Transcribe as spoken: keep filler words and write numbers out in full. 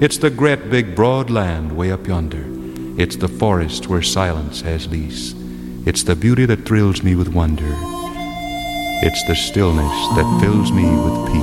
It's the great big broad land way up yonder. It's the forest where silence has lease. It's the beauty that thrills me with wonder. It's the stillness that fills me with peace.